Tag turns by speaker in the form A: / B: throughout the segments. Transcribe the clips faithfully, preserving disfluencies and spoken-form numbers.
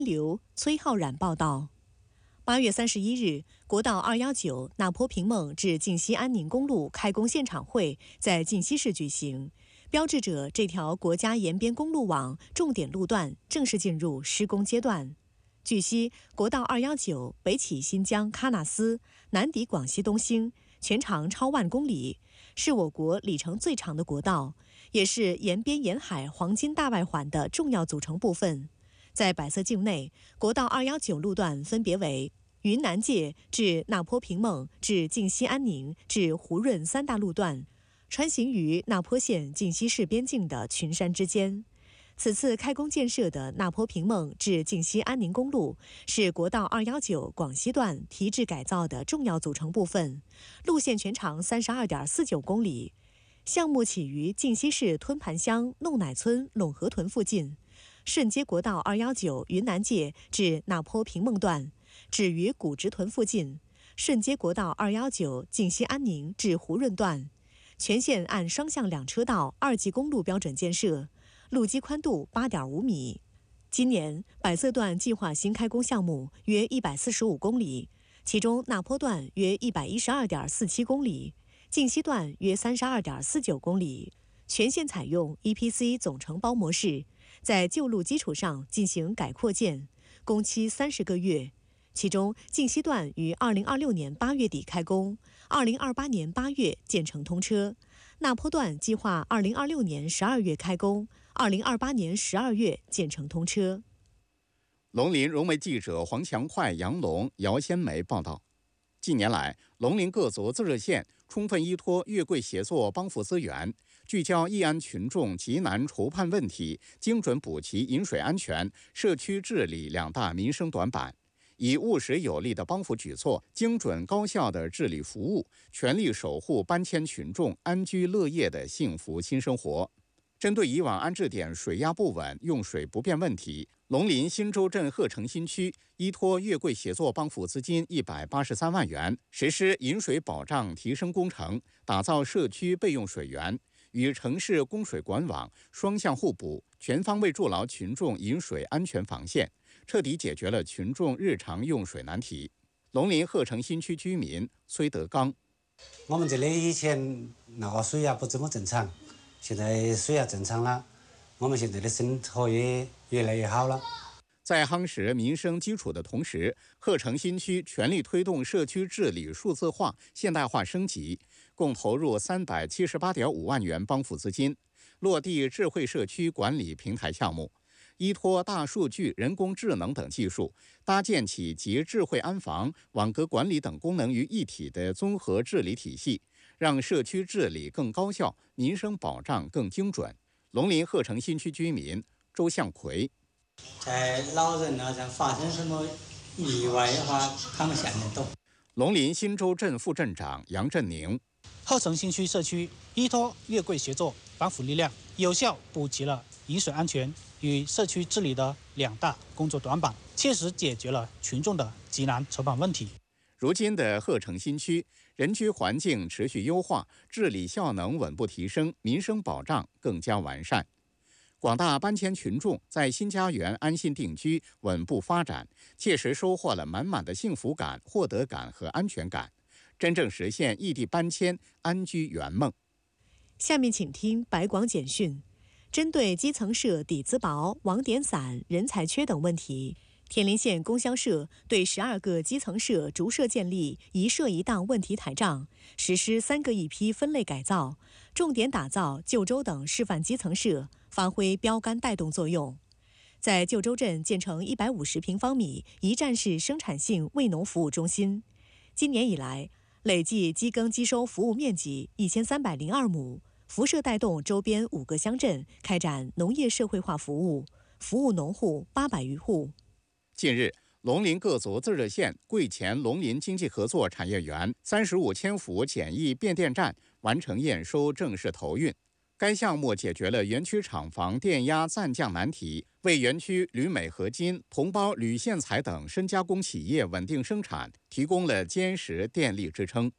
A: 刘崔浩然报道。八月三十一日，国道二一九那坡平孟至晋西安宁公路开工现场会在晋西市举行，标志着这条国家沿边公路网重点路段正式进入施工阶段。据悉，国道二一九北起新疆喀纳斯，南抵广西东兴，全长超万公里，是我国里程最长的国道，也是沿边沿海黄金大外环的重要组成部分。在百色境内，国道二一九路段分别为云南界至那坡平孟至晋西安宁至胡润三大路段，穿行于那坡县晋西市边境的群山之间。此次开工建设的那坡平孟至晋西安宁公路是国道二一九广西段提质改造的重要组成部分，路线全长 三十二点四九公里。项目起于晋西市吞盘乡弄乃村陇河屯附近，顺接国道二一九云南界至那坡平孟段，止于古直屯附近，顺接国道二一九晋西安宁至胡润段。全线按双向两车道二级公路标准建设，路基宽度 八点五米。今年百色段计划新开工项目约一百四十五公里，其中那坡段约一百一十二点四七公里，晋西段约 三十二点四九公里。全线采用 E P C 总承包模式，在旧路基础上进行改扩建，工期三十个月。其中晋西段于二零二六年八月底开工，二零二八年八月建成通车。那坡段计划二零二六年十二月开工，二零二八年十二月建成通车。
B: 龙林融媒记者黄强快、杨龙、姚先梅报道。近年来，龙林各族自治县充分依托粤桂协作帮扶资源，聚焦义安群众急难愁盼问题，精准补齐饮水安全、社区治理两大民生短板，以务实有力的帮扶举措、精准高效的治理服务，全力守护搬迁群众安居乐业的幸福新生活。针对以往安置点水压不稳、用水不便问题，龙林新洲镇鹤城新区依托粤桂协作帮扶资金一百八十三万元，实施饮水保障提升工程，打造社区备用水源，与城市供水管网双向互补，全方位筑牢群众饮水安全防线，彻底解决了群众日常用水难题。龙林鹤城新区居民崔德刚：
C: 我们这里以前那个水压不怎么正常，现在水压正常了，我们现在的生活也越来越好了。
B: 在夯实民生基础的同时，鹤城新区全力推动社区治理数字化、现代化升级，共投入三百七十八点五万元帮扶资金，落地智慧社区管理平台项目，依托大数据、人工智能等技术，搭建起集智慧安防、网格管理等功能于一体的综合治理体系，让社区治理更高效，民生保障更精准。龙林鹤城新区居民周向奎：
D: 在老人那上发生什么意外的话，他们想得到。
B: 龙林新洲镇副镇长杨振宁：
E: 鹤城新区社区依托粤桂协作帮扶力量，有效补齐了饮水安全与社区治理的两大工作短板，切实解决了群众的急难愁盼问题。
B: 如今的鹤城新区人居环境持续优化，治理效能稳步提升，民生保障更加完善。广大搬迁群众在新家园安心定居、稳步发展，切实收获了满满的幸福感、获得感和安全感，真正实现异地搬迁、安居圆梦。
A: 下面请听白广简讯。针对基层社底子薄、网点散、人才缺等问题，田林县供销社对十二个基层社逐社建立一社一档问题台账，实施三个一批分类改造，重点打造旧州等示范基层社，发挥标杆带动作用。在旧州镇建成一百五十平方米一站式生产性味农服务中心，今年以来累计机耕机收服务面积一千三百零二亩，辐射带动周边五个乡镇开展农业社会化服务，服务农户八百余户。
B: 近日，龙林各族自治县桂前龙林经济合作产业园三十五千伏简易变电站完成验收，正式投运。该项目解决了园区厂房电压暂降难题，为园区铝镁合金、铜包、铝线材等深加工企业稳定生产提供了坚实电力支撑。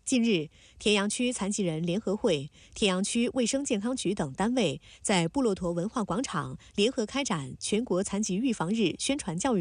A: 近日，田阳区残疾人联合会、田阳区卫生健康局等单位在布洛陀文化广场联合开展全国残疾预防日宣传教育